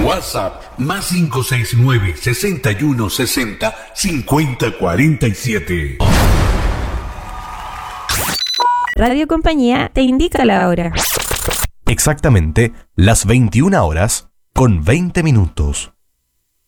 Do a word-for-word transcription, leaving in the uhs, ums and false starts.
WhatsApp más cinco seis nueve, sesenta y uno sesenta, cincuenta cuarenta y siete. Radio Compañía te indica la hora. Exactamente las veintiuna horas con veinte minutos.